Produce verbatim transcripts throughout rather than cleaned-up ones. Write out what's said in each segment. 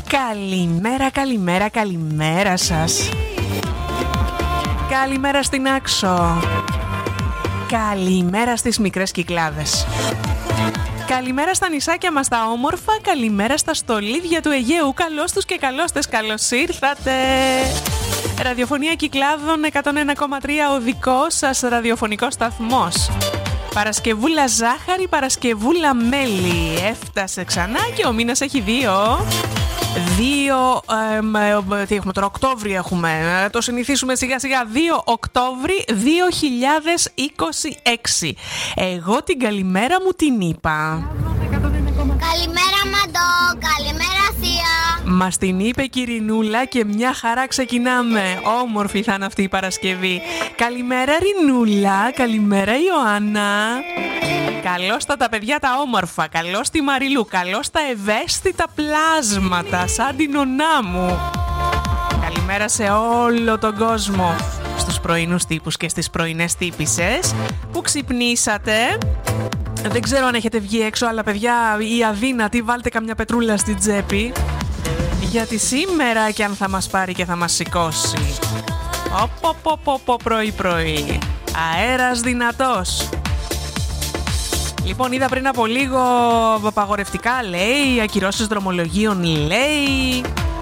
Καλημέρα, καλημέρα, καλημέρα σας. Καλημέρα στην Άξο. Καλημέρα στις μικρές Κυκλάδες. Καλημέρα στα νησάκια μας τα όμορφα. Καλημέρα στα στολίδια του Αιγαίου. Καλώς τους και καλώς τες, καλώς ήρθατε. Ραδιοφωνία Κυκλάδων εκατόν ένα κόμμα τρία, ο δικός σας ραδιοφωνικός σταθμός. Παρασκευούλα ζάχαρη, Παρασκευούλα μέλι. Έφτασε ξανά και ο μήνας έχει δύο. Δύο, ε, τι έχουμε τώρα, Οκτώβρη έχουμε, ε, το συνηθίσουμε σιγά σιγά, δύο Οκτώβρη δύο χιλιάδες είκοσι έξι. Εγώ την καλημέρα μου την είπα. Καλημέρα Μαντώ, καλημέρα Θεία. Μας την είπε η Κυρινούλα και μια χαρά ξεκινάμε. Όμορφη θα είναι αυτή η Παρασκευή. Καλημέρα Ρινούλα, καλημέρα Ιωάννα. Καλώς τα τα παιδιά τα όμορφα, καλώς τη Μαριλού, καλώς τα ευαίσθητα πλάσματα σαν την ονά μου. Καλημέρα σε όλο τον κόσμο, στους πρωινούς τύπους και στις πρωινές τύπισσες που ξυπνήσατε. Δεν ξέρω αν έχετε βγει έξω, αλλά παιδιά, οι αδύνατοι, βάλτε καμιά πετρούλα στην τσέπη, γιατί σήμερα κι αν θα μας πάρει και θα μας σηκώσει. Οπο, πο, πο, πο, πρωί πρωί. Αέρας δυνατός. Λοιπόν, είδα πριν από λίγο απαγορευτικά, λέει, ακυρώσεις δρομολογίων, λέει,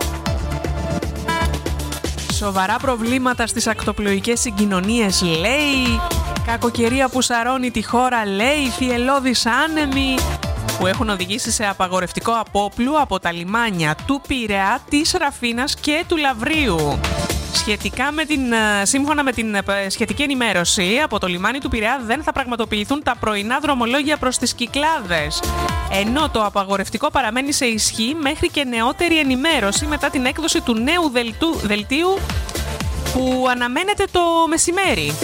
σοβαρά προβλήματα στις ακτοπλοϊκές συγκοινωνίες, λέει, κακοκαιρία που σαρώνει τη χώρα, λέει, θυελλώδεις άνεμοι που έχουν οδηγήσει σε απαγορευτικό απόπλου από τα λιμάνια του Πειραιά, της Ραφίνας και του Λαβρίου. Σχετικά με την, σύμφωνα με την σχετική ενημέρωση, από το λιμάνι του Πειραιά δεν θα πραγματοποιηθούν τα πρωινά δρομολόγια προς τις Κυκλάδες, ενώ το απαγορευτικό παραμένει σε ισχύ μέχρι και νεότερη ενημέρωση μετά την έκδοση του νέου δελτού, δελτίου που αναμένεται το μεσημέρι.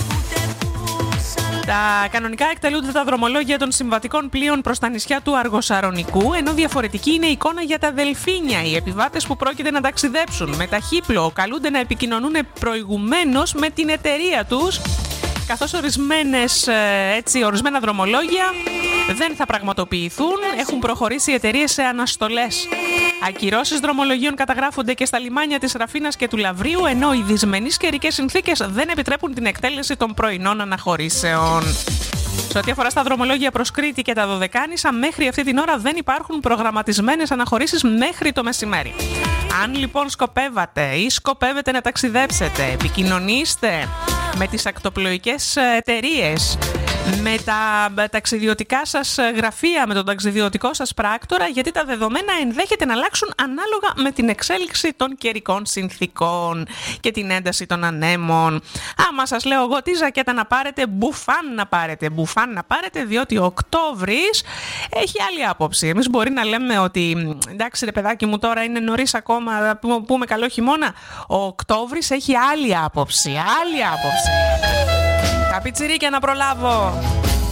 Τα κανονικά εκτελούνται τα δρομολόγια των συμβατικών πλοίων προς τα νησιά του Αργοσαρονικού, ενώ διαφορετική είναι η εικόνα για τα Δελφίνια. Οι επιβάτες που πρόκειται να ταξιδέψουν με ταχύπλοο καλούνται να επικοινωνούν προηγουμένως με την εταιρεία τους, καθώς ορισμένες, έτσι, ορισμένα δρομολόγια δεν θα πραγματοποιηθούν. Έχουν προχωρήσει οι εταιρείες σε αναστολές. Ακυρώσεις δρομολογίων καταγράφονται και στα λιμάνια της Ραφίνας και του Λαβρίου, ενώ οι δυσμενείς καιρικές συνθήκες δεν επιτρέπουν την εκτέλεση των πρωινών αναχωρήσεων. Σε ό,τι αφορά στα δρομολόγια προς Κρήτη και τα Δωδεκάνησα, μέχρι αυτή την ώρα δεν υπάρχουν προγραμματισμένες αναχωρήσεις μέχρι το μεσημέρι. Αν λοιπόν σκοπεύατε ή σκοπεύετε να ταξιδέψετε, επικοινωνήστε με τις ακτοπλοϊκές εταιρείες, με τα ταξιδιωτικά σας γραφεία, με τον ταξιδιωτικό σας πράκτορα, γιατί τα δεδομένα ενδέχεται να αλλάξουν ανάλογα με την εξέλιξη των καιρικών συνθήκων και την ένταση των ανέμων. Άμα σας λέω εγώ τι ζακέτα να πάρετε, μπουφάν να πάρετε, μπουφάν να πάρετε, διότι ο Οκτώβρης έχει άλλη άποψη. Εμείς μπορεί να λέμε ότι εντάξει ρε παιδάκι μου, τώρα είναι νωρίς ακόμα, να πούμε καλό χειμώνα. Ο Οκτώβρης έχει άλλη άποψη, άλλη άποψη. Τα πιτσιρίκια να προλάβω.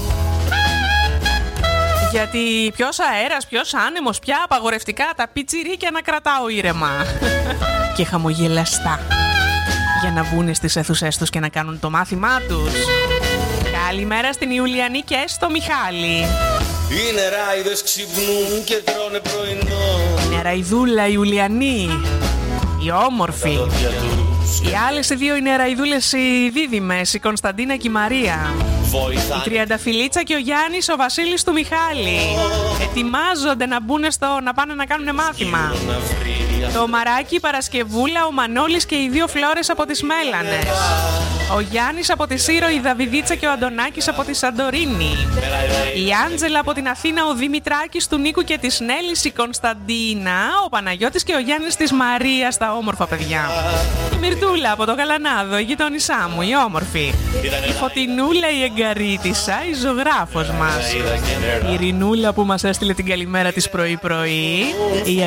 Γιατί ποιος αέρας, ποιος άνεμος, πια απαγορευτικά, τα πιτσιρίκια να κρατάω ήρεμα. Και χαμογελαστά. Για να μπουν στις αίθουσές τους και να κάνουν το μάθημά τους. Καλημέρα στην Ιουλιανή και στο Μιχάλη. Οι νεράιδες ξυπνούν και τρώνε πρωινό. Νεραϊδούλα Ιουλιανή, η όμορφη. Οι άλλες οι δύο είναι ραϊδούλες οι δίδυμες, η Κωνσταντίνα και η Μαρία. Η Τριανταφυλλίτσα και ο Γιάννης, ο Βασίλης του Μιχάλη. Ετοιμάζονται να μπουν στο, να πάνε να κάνουν μάθημα. Το Μαράκι, η Παρασκευούλα, ο Μανώλης και οι δύο Φλόρες από τις Μέλανες. Ο Γιάννης από τη Σύρο, η Δαβιδίτσα και ο Αντωνάκης από τη Σαντορίνη. Η Άντζελα από την Αθήνα, ο Δημητράκης του Νίκου και της Νέλης, η Κωνσταντίνα, ο Παναγιώτης και ο Γιάννης της Μαρίας, τα όμορφα παιδιά. Η Μυρτούλα από το Γαλανάδο, η γειτόνισά μου, η όμορφη. Η Φωτεινούλα, η Εγκαρίτισσα, η ζωγράφος μας. Η Ρινούλα που μας έστειλε την καλημέρα της πρωί-πρωί, η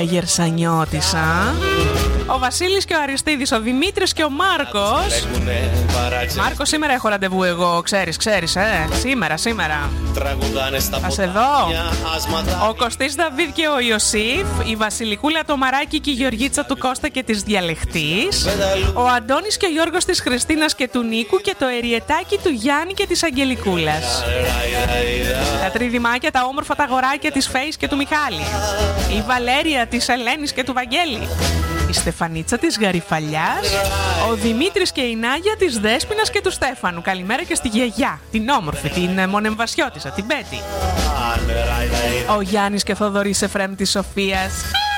Αγερσανιώτισσα. Ο Βασίλης και ο Αριστίδης, ο Δημήτρης και ο Μάρκος. Μάρκο, σήμερα έχω ραντεβού εγώ, ξέρεις, ξέρεις, ε. Σήμερα, σήμερα. Θα σε δω. Ο Κωστής Δαβίδ και ο Ιωσήφ, η Βασιλικούλα το Μαράκι και η Γεωργίτσα του Κώστα και της Διαλεχτής, ο Αντώνης και ο Γιώργος της Χριστίνας και του Νίκου και το Εριετάκι του Γιάννη και της Αγγελικούλας. Τα τριδημάκια, τα όμορφα τα αγοράκια της Φέης και του Μιχάλη. Η Βαλέρια της Ελένης και του Βαγγέλη. Η Στεφανίτσα της Γαριφαλιάς. Ο Δημήτρης και η Νάγια της Δέσποινας και του Στέφανου. Καλημέρα και στη γιαγιά, την όμορφη, την μονεμβασιώτισσα, την Πέτη. Ο Γιάννης και Θοδωρής Εφραίμ της Σοφίας.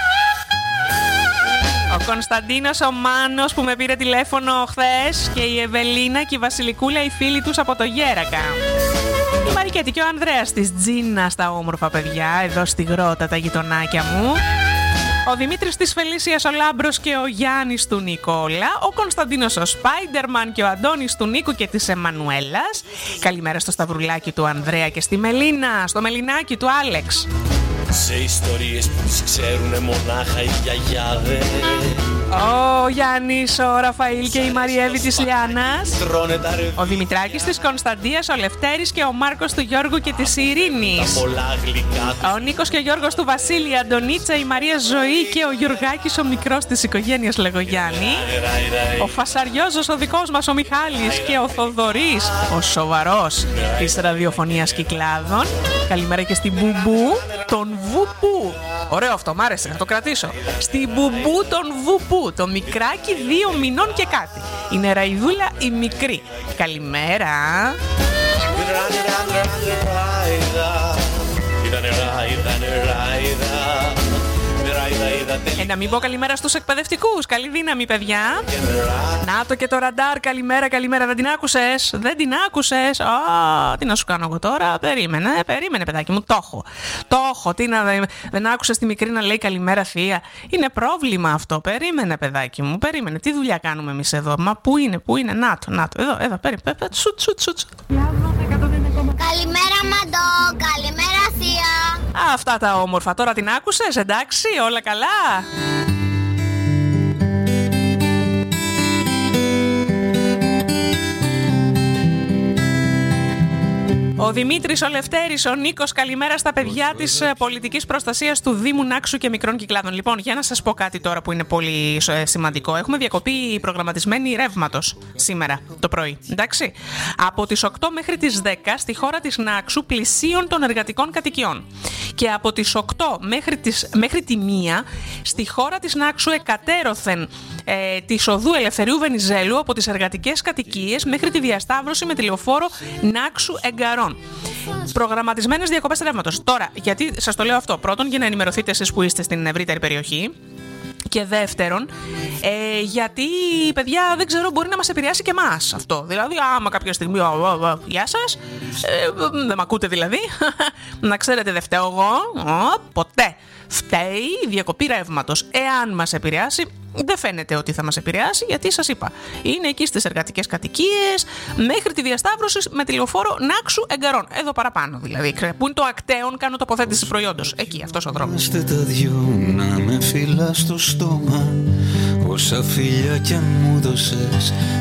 Ο Κωνσταντίνος, ο Μάνος που με πήρε τηλέφωνο χθες, και η Ευελίνα και η Βασιλικούλα, οι φίλοι τους από το Γέρακα. Η Μαρικέτη και ο Ανδρέας της Τζίνα, τα όμορφα παιδιά, εδώ στη Γρότα, τα γειτονάκια μου. Ο Δημήτρης της Φελίσιας, ο Λάμπρος και ο Γιάννης του Νικόλα. Ο Κωνσταντίνος ο Σπάιντερμαν και ο Αντώνης του Νίκου και της Εμμανουέλας. Καλημέρα στο Σταυρουλάκι του Ανδρέα και στη Μελίνα, στο Μελινάκι του Άλεξ. Σε ιστορίες που τις ξέρουνε μονάχα οι γιαγιάδες. Ο Γιάννης, ο Ραφαήλ και η Μαριέβη της Λιάννας. Ο Δημητράκης της Κωνσταντίας, ο Λευτέρης και ο Μάρκος του Γιώργου και της Ειρήνης. Ο Νίκος και ο Γιώργος του Βασίλη, η Αντωνίτσα, η Μαρία Ζωή και ο Γιουργάκης, ο μικρός της οικογένειας Λεγογιάννη. Ο Φασαριόζος, ο δικός μας ο Μιχάλης, και ο Θοδωρής, ο σοβαρός της ραδιοφωνίας Κυκλάδων. Καλημέρα και στην Μπουμπού, τον Βουπού. Ωραίο αυτό, μ' άρεσε, να το κρατήσω. Στην Μπουμπού τον Βουπού, το μικράκι δύο μηνών και κάτι. Η Νεραϊδούλα η μικρή. Καλημέρα. Ε, να μην πω καλημέρα στους εκπαιδευτικούς. Καλή δύναμη, παιδιά. Να το και το ραντάρ. Καλημέρα, καλημέρα. Δεν την άκουσες? Δεν την άκουσες? Α, τι να σου κάνω εγώ τώρα? Περίμενε, περίμενε, παιδάκι μου. Το έχω. Το έχω. Τι να, δεν άκουσες τη μικρή να λέει καλημέρα, θεία? Είναι πρόβλημα αυτό. Περίμενε, παιδάκι μου. Περίμενε. Τι δουλειά κάνουμε εμείς εδώ? Μα πού είναι, πού είναι? Να το, να το. Εδώ, εδώ. Περίμενε. Σουτ, σουτ, σουτ. Καλημέρα Μαντό, καλημέρα θεία. Αυτά τα όμορφα. Τώρα την άκουσες? Εντάξει, όλα καλά. Ο Δημήτρης, ο Λευτέρης, ο Νίκος, καλημέρα στα παιδιά της πολιτικής προστασίας του Δήμου Νάξου και Μικρών Κυκλάδων. Λοιπόν, για να σας πω κάτι τώρα που είναι πολύ σημαντικό. Έχουμε διακοπή προγραμματισμένη ρεύματος σήμερα το πρωί. Εντάξει. Από τις οκτώ μέχρι τις δέκα στη χώρα της Νάξου πλησίων των εργατικών κατοικιών. Και από τις οκτώ μέχρι, τις, μέχρι τη μία στη χώρα της Νάξου εκατέρωθεν ε, της οδού Ελευθερίου Βενιζέλου από τις εργατικές κατοικίες μέχρι τη διασταύρωση με τη λεωφόρο Νάξου Εγκαρών. Προγραμματισμένες διακοπές ρεύματος. Τώρα, γιατί σας το λέω αυτό? Πρώτον, για να ενημερωθείτε εσείς που είστε στην ευρύτερη περιοχή. Και δεύτερον, ε, γιατί, παιδιά, δεν ξέρω, μπορεί να μας επηρεάσει και εμάς αυτό. Δηλαδή, άμα κάποια στιγμή, ο, ο, ο, γεια σας, ε, δεν μ' ακούτε δηλαδή, να ξέρετε, δεν φταίω εγώ, ο, ποτέ. Φταίει η διακοπή ρεύματος. Εάν μας επηρεάσει, δεν φαίνεται ότι θα μας επηρεάσει, γιατί σας είπα, είναι εκεί στις εργατικές κατοικίες μέχρι τη διασταύρωση με τη λεωφόρο Νάξου Εγκαρών. Εδώ παραπάνω δηλαδή, που είναι το ακτέον, κάνω τοποθέτηση προϊόντος. Εκεί, αυτός ο δρόμος. Είμαστε τα δυο να με φυλάς στο στόμα, όσα φιλιά κι αν μου δώσες